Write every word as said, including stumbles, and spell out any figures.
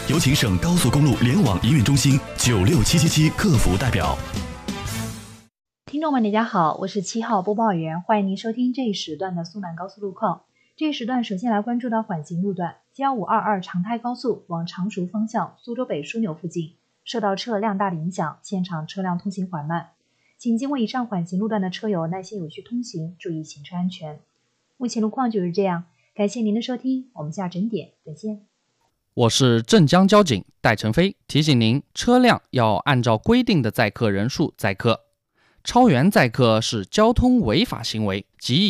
有请省高速公路联网营运中心九六七七七客服代表。 听众们大家好，我是七号播报员，欢迎您收听这一时段的苏南高速路况。这一时段首先来关注到缓行路段 G 一五二二长泰高速往常熟方向苏州北枢纽附近，受到车辆大的影响，现场车辆通行缓慢，请经过以上缓行路段的车友耐心有序通行，注意行车安全。目前路况就是这样，感谢您的收听，我们下整点再见。 我是镇江交警戴成飞，提醒您，车辆要按照规定的载客人数载客，超员载客是交通违法行为，即